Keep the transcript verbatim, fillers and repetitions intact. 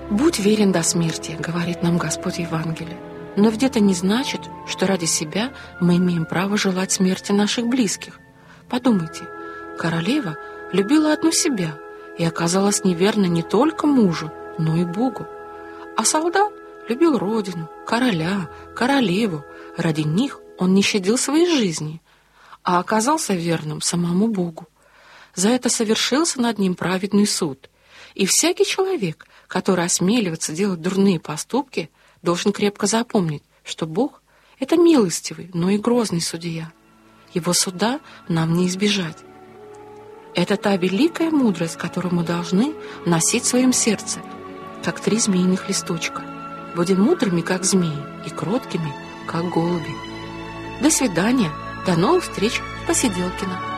«Будь верен до смерти», — говорит нам Господь в Евангелии. Но ведь это не значит, что ради себя мы имеем право желать смерти наших близких. Подумайте, королева любила одну себя и оказалась неверна не только мужу, но и Богу. А солдат любил родину, короля, королеву. Ради них он не щадил своей жизни, а оказался верным самому Богу. За это совершился над ним праведный суд. И всякий человек, который осмеливается делать дурные поступки, должен крепко запомнить, что Бог — это милостивый, но и грозный судья. Его суда нам не избежать. Это та великая мудрость, которую мы должны носить в своем сердце, как три змеиных листочка. Будем мудрыми, как змеи, и кроткими, как голуби. До свидания, до новых встреч в Посиделкино.